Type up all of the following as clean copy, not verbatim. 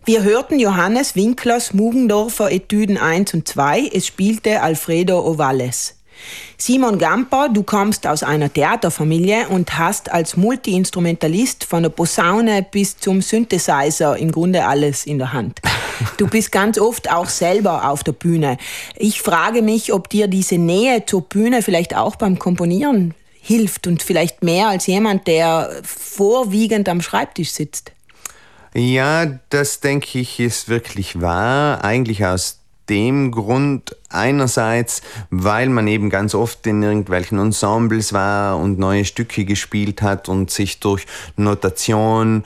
Wir hörten Johannes Winklers Mugendorfer Etüden 1 und 2. Es spielte Alfredo Ovalles. Simon Gamper, du kommst aus einer Theaterfamilie und hast als Multiinstrumentalist von der Posaune bis zum Synthesizer im Grunde alles in der Hand. Du bist ganz oft auch selber auf der Bühne. Ich frage mich, ob dir diese Nähe zur Bühne vielleicht auch beim Komponieren hilft und vielleicht mehr als jemand, der vorwiegend am Schreibtisch sitzt. Ja, das denke ich ist wirklich wahr. Eigentlich aus dem Grund einerseits, weil man eben ganz oft in irgendwelchen Ensembles war und neue Stücke gespielt hat und sich durch Notation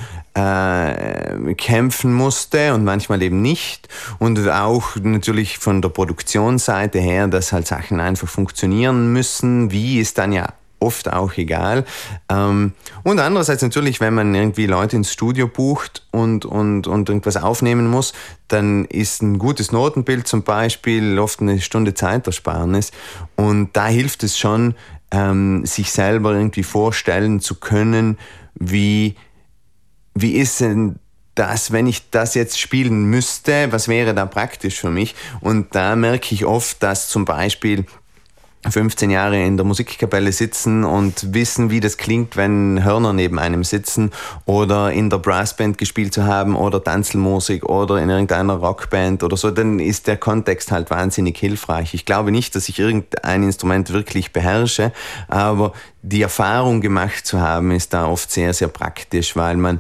kämpfen musste und manchmal eben nicht. Und auch natürlich von der Produktionsseite her, dass halt Sachen einfach funktionieren müssen. Wie ist dann ja oft auch egal. Und andererseits natürlich, wenn man irgendwie Leute ins Studio bucht und irgendwas aufnehmen muss, dann ist ein gutes Notenbild zum Beispiel oft eine Stunde Zeitersparnis. Und da hilft es schon, sich selber irgendwie vorstellen zu können, wie ist denn das, wenn ich das jetzt spielen müsste, was wäre da praktisch für mich? Und da merke ich oft, dass zum Beispiel 15 Jahre in der Musikkapelle sitzen und wissen, wie das klingt, wenn Hörner neben einem sitzen, oder in der Brassband gespielt zu haben oder Tanzelmusik oder in irgendeiner Rockband oder so, dann ist der Kontext halt wahnsinnig hilfreich. Ich glaube nicht, dass ich irgendein Instrument wirklich beherrsche, aber die Erfahrung gemacht zu haben, ist da oft sehr, sehr praktisch, weil man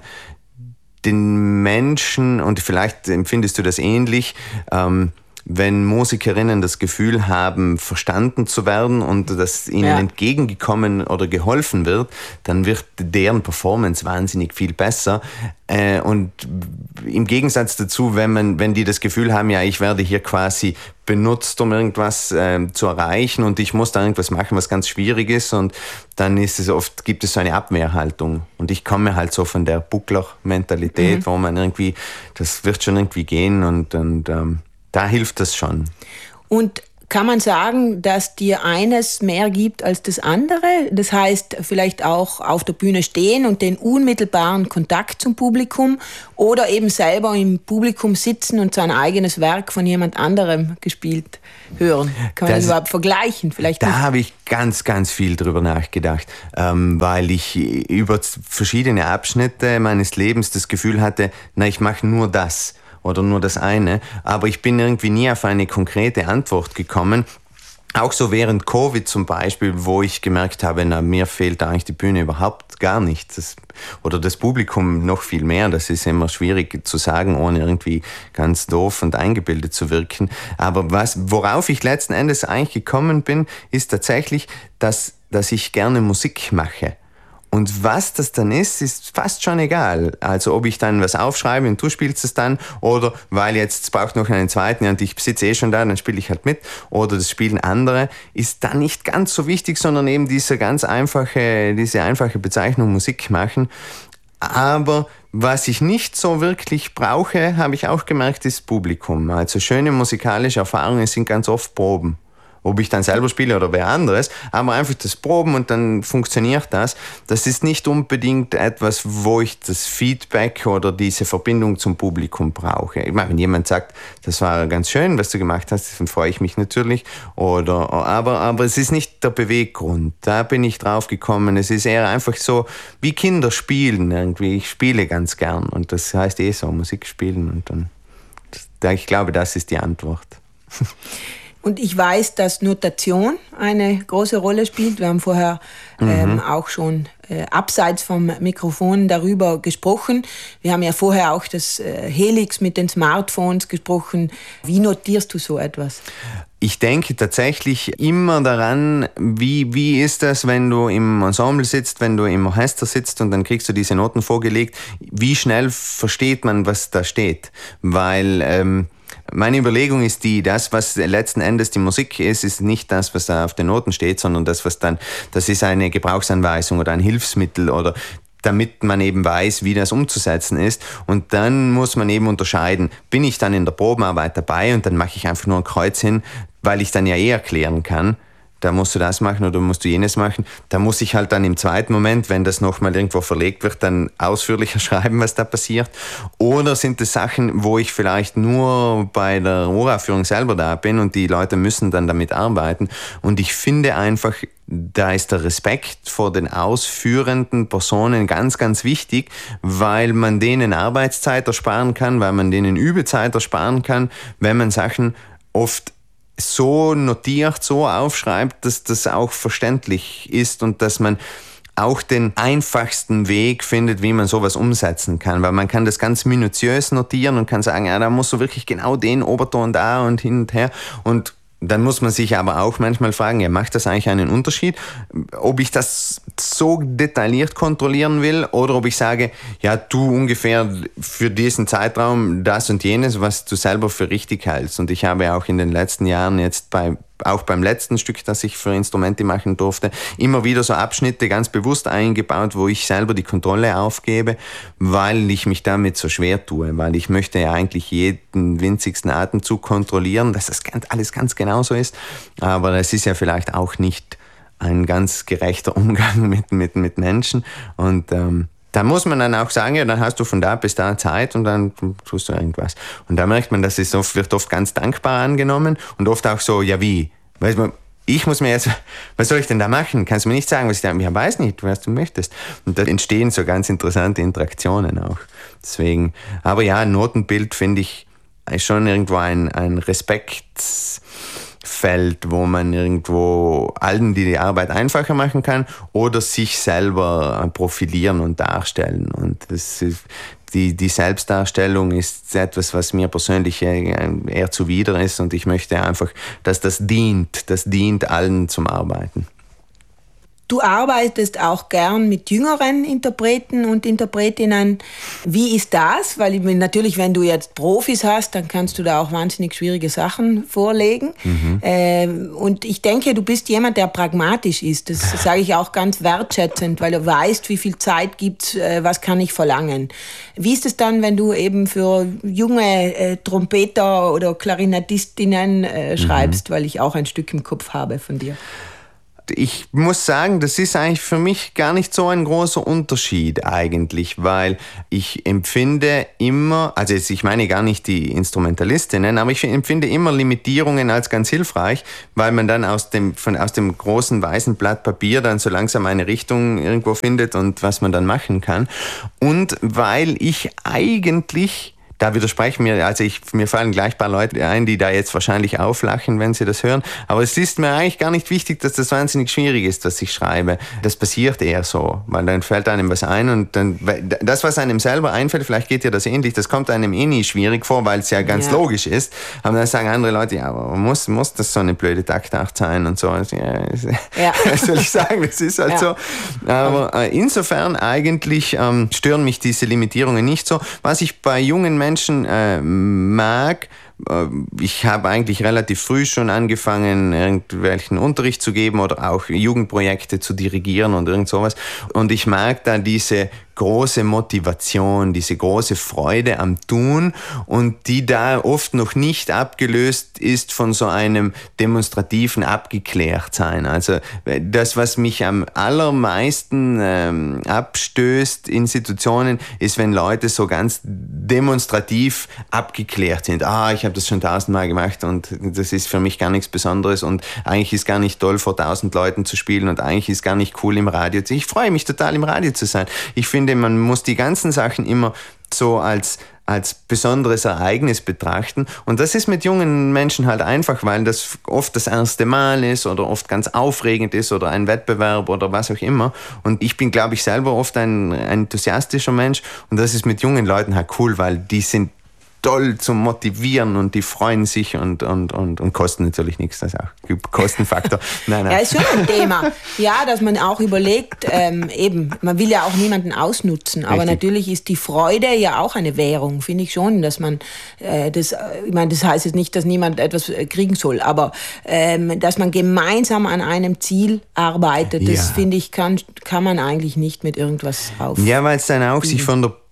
den Menschen, und vielleicht empfindest du das ähnlich, wenn Musikerinnen das Gefühl haben, verstanden zu werden und dass ihnen entgegengekommen oder geholfen wird, dann wird deren Performance wahnsinnig viel besser. Und im Gegensatz dazu, wenn die das Gefühl haben, ja, ich werde hier quasi benutzt, um irgendwas zu erreichen und ich muss da irgendwas machen, was ganz schwierig ist, und dann gibt es so eine Abwehrhaltung. Und ich komme halt so von der Buckler-Mentalität, wo man irgendwie, das wird schon irgendwie gehen, und da hilft das schon. Und kann man sagen, dass dir eines mehr gibt als das andere? Das heißt, vielleicht auch auf der Bühne stehen und den unmittelbaren Kontakt zum Publikum oder eben selber im Publikum sitzen und sein eigenes Werk von jemand anderem gespielt hören. Kann man das überhaupt vergleichen? Vielleicht da habe ich ganz, ganz viel drüber nachgedacht, weil ich über verschiedene Abschnitte meines Lebens das Gefühl hatte, ich mache nur das oder nur das eine, aber ich bin irgendwie nie auf eine konkrete Antwort gekommen. Auch so während Covid zum Beispiel, wo ich gemerkt habe, mir fehlt eigentlich die Bühne überhaupt gar nicht. Oder das Publikum noch viel mehr. Das ist immer schwierig zu sagen, ohne irgendwie ganz doof und eingebildet zu wirken. Aber worauf ich letzten Endes eigentlich gekommen bin, ist tatsächlich, dass ich gerne Musik mache. Und was das dann ist fast schon egal. Also ob ich dann was aufschreibe und du spielst es dann, oder weil jetzt es braucht noch einen zweiten und ich sitze schon da, dann spiele ich halt mit, oder das spielen andere, ist dann nicht ganz so wichtig, sondern eben diese einfache Bezeichnung Musik machen. Aber was ich nicht so wirklich brauche, habe ich auch gemerkt, ist Publikum. Also schöne musikalische Erfahrungen sind ganz oft Proben. Ob ich dann selber spiele oder wer anderes, aber einfach das Proben und dann funktioniert das. Das ist nicht unbedingt etwas, wo ich das Feedback oder diese Verbindung zum Publikum brauche. Ich meine, wenn jemand sagt, das war ganz schön, was du gemacht hast, dann freue ich mich natürlich. Aber es ist nicht der Beweggrund. Da bin ich drauf gekommen. Es ist eher einfach so, wie Kinder spielen irgendwie. Ich spiele ganz gern und das heißt so, Musik spielen. Und dann, ich glaube, das ist die Antwort. Und ich weiß, dass Notation eine große Rolle spielt. Wir haben vorher auch schon abseits vom Mikrofon darüber gesprochen. Wir haben ja vorher auch das Helix mit den Smartphones gesprochen. Wie notierst du so etwas? Ich denke tatsächlich immer daran, wie ist das, wenn du im Ensemble sitzt, wenn du im Orchester sitzt und dann kriegst du diese Noten vorgelegt. Wie schnell versteht man, was da steht? Weil meine Überlegung ist das, was letzten Endes die Musik ist nicht das, was da auf den Noten steht, sondern das ist eine Gebrauchsanweisung oder ein Hilfsmittel, oder damit man eben weiß, wie das umzusetzen ist. Und dann muss man eben unterscheiden, bin ich dann in der Probenarbeit dabei und dann mache ich einfach nur ein Kreuz hin, weil ich dann ja erklären kann, da musst du das machen oder musst du jenes machen. Da muss ich halt dann im zweiten Moment, wenn das nochmal irgendwo verlegt wird, dann ausführlicher schreiben, was da passiert. Oder sind es Sachen, wo ich vielleicht nur bei der Uraufführung selber da bin und die Leute müssen dann damit arbeiten. Und ich finde einfach, da ist der Respekt vor den ausführenden Personen ganz, ganz wichtig, weil man denen Arbeitszeit ersparen kann, weil man denen Übezeit ersparen kann, wenn man Sachen oft so notiert, so aufschreibt, dass das auch verständlich ist und dass man auch den einfachsten Weg findet, wie man sowas umsetzen kann. Weil man kann das ganz minutiös notieren und kann sagen, ja, da musst du wirklich genau den Oberton da und hin und her. Und dann muss man sich aber auch manchmal fragen, ja, macht das eigentlich einen Unterschied, ob ich das so detailliert kontrollieren will oder ob ich sage, ja, du ungefähr für diesen Zeitraum das und jenes, was du selber für richtig hältst. Und ich habe auch in den letzten Jahren jetzt auch beim letzten Stück, das ich für Instrumente machen durfte, immer wieder so Abschnitte ganz bewusst eingebaut, wo ich selber die Kontrolle aufgebe, weil ich mich damit so schwer tue, weil ich möchte ja eigentlich jeden winzigsten Atemzug kontrollieren, dass das alles ganz genau so ist, aber es ist ja vielleicht auch nicht ein ganz gerechter Umgang mit Menschen und da muss man dann auch sagen, ja, dann hast du von da bis da Zeit und dann tust du irgendwas. Und da merkt man, das wird oft ganz dankbar angenommen und oft auch so, ja wie? Weißt du, ich muss mir jetzt, was soll ich denn da machen? Kannst du mir nicht sagen, was ich da, ich weiß nicht, was du möchtest. Und da entstehen so ganz interessante Interaktionen auch. Deswegen, aber ja, Notenbild finde ich ist schon irgendwo ein Respektsfeld, wo man irgendwo allen die Arbeit einfacher machen kann oder sich selber profilieren und darstellen. Und das ist, die Selbstdarstellung ist etwas, was mir persönlich eher zuwider ist und ich möchte einfach, dass das dient allen zum Arbeiten. Du arbeitest auch gern mit jüngeren Interpreten und Interpretinnen. Wie ist das? Weil natürlich, wenn du jetzt Profis hast, dann kannst du da auch wahnsinnig schwierige Sachen vorlegen. Und ich denke, du bist jemand, der pragmatisch ist. Das sage ich auch ganz wertschätzend, weil du weißt, wie viel Zeit gibt's, was kann ich verlangen. Wie ist es dann, wenn du eben für junge Trompeter oder Klarinettistinnen schreibst, weil ich auch ein Stück im Kopf habe von dir? Ich muss sagen, das ist eigentlich für mich gar nicht so ein großer Unterschied eigentlich, weil ich empfinde immer, also jetzt, ich meine gar nicht die Instrumentalistinnen, aber ich empfinde immer Limitierungen als ganz hilfreich, weil man dann aus dem großen weißen Blatt Papier dann so langsam eine Richtung irgendwo findet und was man dann machen kann. Und weil ich eigentlich, da widersprechen mir fallen gleich ein paar Leute ein, die da jetzt wahrscheinlich auflachen, wenn sie das hören. Aber es ist mir eigentlich gar nicht wichtig, dass das wahnsinnig schwierig ist, was ich schreibe. Das passiert eher so, weil dann fällt einem was ein und dann, das, was einem selber einfällt, vielleicht geht dir das ähnlich, das kommt einem eh nie schwierig vor, weil es ja ganz logisch ist. Aber dann sagen andere Leute, ja, aber muss das so eine blöde Taktart sein und so. Was soll ich sagen, das ist halt so. Aber insofern eigentlich stören mich diese Limitierungen nicht so. Was ich bei jungen Menschen mag, ich habe eigentlich relativ früh schon angefangen, irgendwelchen Unterricht zu geben oder auch Jugendprojekte zu dirigieren und irgend sowas. Und ich mag da diese große Motivation, diese große Freude am Tun und die da oft noch nicht abgelöst ist von so einem demonstrativen Abgeklärtsein. Also das, was mich am allermeisten abstößt in Situationen, ist, wenn Leute so ganz demonstrativ abgeklärt sind. Ich habe das schon 1000-mal gemacht und das ist für mich gar nichts Besonderes und eigentlich ist gar nicht toll, vor 1000 Leuten zu spielen und eigentlich ist gar nicht cool im Radio. Ich freue mich total, im Radio zu sein. Ich finde, man muss die ganzen Sachen immer so als besonderes Ereignis betrachten. Und das ist mit jungen Menschen halt einfach, weil das oft das erste Mal ist oder oft ganz aufregend ist oder ein Wettbewerb oder was auch immer. Und ich bin, glaube ich, selber oft ein enthusiastischer Mensch und das ist mit jungen Leuten halt cool, weil die sind toll zum Motivieren und die freuen sich und kosten natürlich nichts. Das ist auch Kostenfaktor. Nein. Ja, ist schon ein Thema. Ja, dass man auch überlegt, man will ja auch niemanden ausnutzen, aber natürlich ist die Freude ja auch eine Währung, finde ich schon, dass man das heißt jetzt nicht, dass niemand etwas kriegen soll, aber dass man gemeinsam an einem Ziel arbeitet, das finde ich, kann man eigentlich nicht mit irgendwas auf. Ja, weil es dann auch sich von der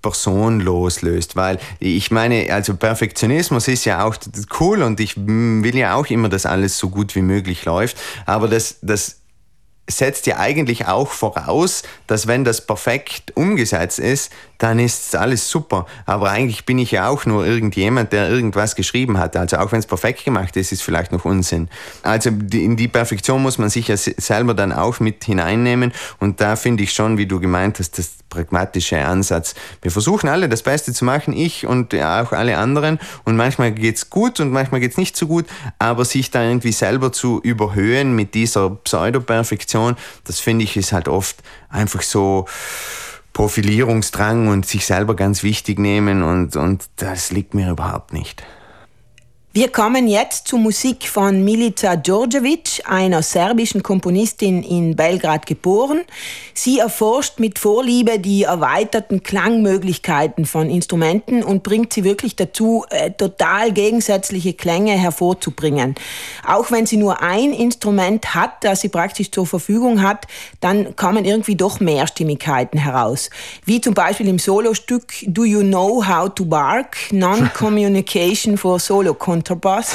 Person loslöst, weil ich meine, also Perfektionismus ist ja auch cool und ich will ja auch immer, dass alles so gut wie möglich läuft, aber das setzt ja eigentlich auch voraus, dass wenn das perfekt umgesetzt ist, dann ist alles super. Aber eigentlich bin ich ja auch nur irgendjemand, der irgendwas geschrieben hat. Also auch wenn es perfekt gemacht ist, ist vielleicht noch Unsinn. Also in die Perfektion muss man sich ja selber dann auch mit hineinnehmen. Und da finde ich schon, wie du gemeint hast, das pragmatische Ansatz. Wir versuchen alle das Beste zu machen, ich und auch alle anderen. Und manchmal geht's gut und manchmal geht's nicht so gut. Aber sich da irgendwie selber zu überhöhen mit dieser Pseudo-Perfektion, das finde ich ist halt oft einfach so Profilierungsdrang und sich selber ganz wichtig nehmen und das liegt mir überhaupt nicht. Wir kommen jetzt zur Musik von Milica Đorđević, einer serbischen Komponistin in Belgrad geboren. Sie erforscht mit Vorliebe die erweiterten Klangmöglichkeiten von Instrumenten und bringt sie wirklich dazu, total gegensätzliche Klänge hervorzubringen. Auch wenn sie nur ein Instrument hat, das sie praktisch zur Verfügung hat, dann kommen irgendwie doch Mehrstimmigkeiten heraus. Wie zum Beispiel im Solostück Do You Know How to Bark? Non-Communication for Solo Contrabass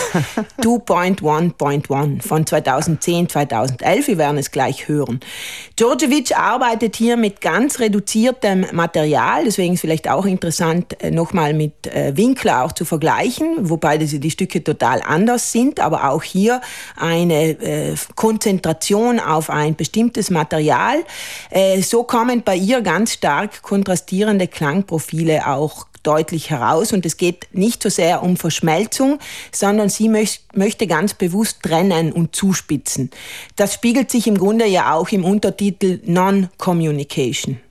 2.1.1 von 2010-2011. Wir werden es gleich hören. Đorđević arbeitet hier mit ganz reduziertem Material, deswegen ist vielleicht auch interessant, nochmal mit Winkler auch zu vergleichen, wobei die Stücke total anders sind, aber auch hier eine Konzentration auf ein bestimmtes Material. So kommen bei ihr ganz stark kontrastierende Klangprofile auch deutlich heraus und es geht nicht so sehr um Verschmelzung, sondern sie möchte ganz bewusst trennen und zuspitzen. Das spiegelt sich im Grunde ja auch im Untertitel Non-Communication.